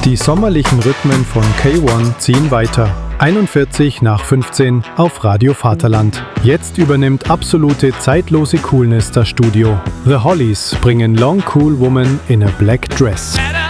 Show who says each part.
Speaker 1: Die sommerlichen Rhythmen von K1 ziehen weiter. 41 nach 15 auf Radio Vaterland. Jetzt übernimmt absolute zeitlose Coolness das Studio. The Hollies bringen Long Cool Woman in a Black Dress.